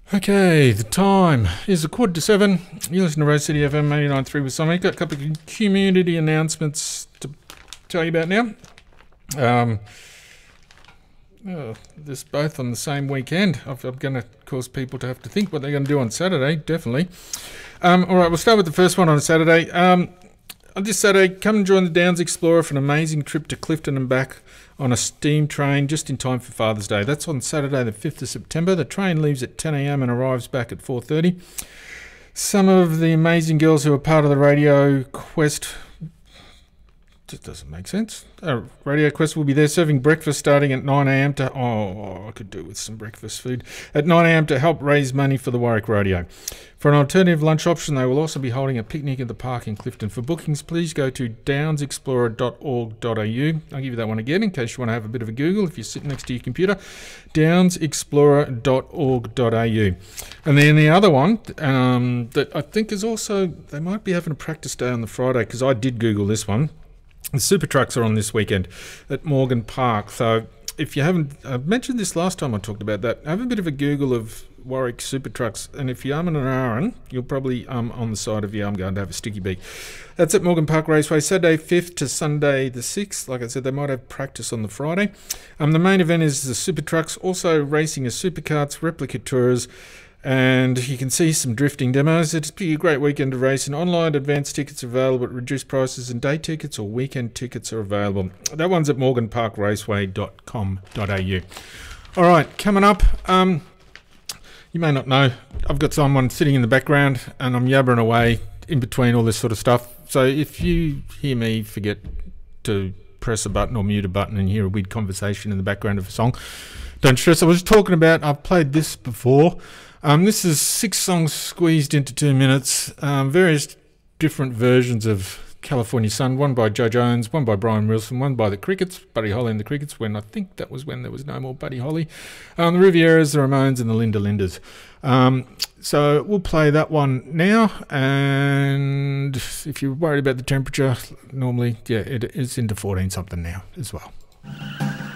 Okay, the time is 7:15. You listen to Rose City FM 89.3 with Sonic. Got a couple of community announcements to tell you about now. This both on the same weekend. I'm going to cause people to have to think what they're going to do on Saturday, definitely. All right, we'll start with the first one on Saturday. On this Saturday, come and join the Downs Explorer for an amazing trip to Clifton and back on a steam train just in time for Father's Day. That's on Saturday the 5th of September. The train leaves at 10 a.m. and arrives back at 4:30. Some of the amazing girls who are part of the Radio Quest... Just doesn't make sense. Radio Quest will be there serving breakfast starting at 9 a.m. I could do with some breakfast food. At 9 a.m. to help raise money for the Warwick Rodeo. For an alternative lunch option, they will also be holding a picnic at the park in Clifton. For bookings, please go to downsexplorer.org.au. I'll give you that one again in case you want to have a bit of a Google if you're sitting next to your computer. downsexplorer.org.au. And then the other one that I think is also, they might be having a practice day on the Friday because I did Google this one. The super trucks are on this weekend at Morgan Park. So if you haven't, I mentioned this last time I talked about that, have a bit of a Google of Warwick super trucks. And if you're and ahhing, you'll probably on the side of your going to have a sticky beak. That's at Morgan Park Raceway, Saturday 5th to Sunday the 6th. Like I said, they might have practice on the Friday. The main event is the super trucks, also racing as supercarts, replica tours, and you can see some drifting demos. It's a great weekend of racing. Online advance tickets are available at reduced prices, and day tickets or weekend tickets are available. That one's at morganparkraceway.com.au. All right, coming up, you may not know, I've got someone sitting in the background and I'm yabbering away in between all this sort of stuff. So if you hear me forget to press a button or mute a button and hear a weird conversation in the background of a song, don't stress. I was talking about, I've played this before. This is 6 songs squeezed into 2 minutes, various different versions of California Sun, one by Judge Owens, one by Brian Wilson, one by the Crickets, Buddy Holly and the Crickets, when I think that was when there was no more Buddy Holly, the Rivieras, the Ramones and the Linda Lindas. So we'll play that one now, and if you're worried about the temperature, normally, yeah, it is into 14 something now as well.